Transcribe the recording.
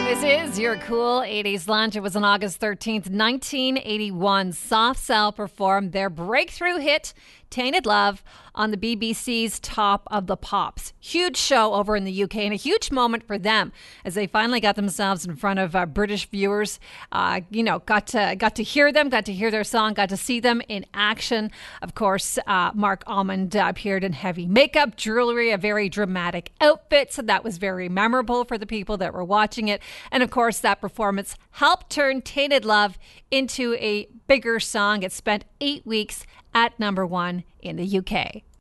This is your cool 80s lunch. It was on August 13th, 1981. Soft Cell performed their breakthrough hit, Tainted Love, on the BBC's Top of the Pops. Huge show over in the UK and a huge moment for them as they finally got themselves in front of British viewers. Got to hear them, got to hear their song, got to see them in action. Of course, Mark Almond appeared in heavy makeup, jewelry, a very dramatic outfit. So that was very memorable for the people that were watching it. And of course, that performance helped turn Tainted Love into a bigger song. It spent 8 weeks at number one in the UK.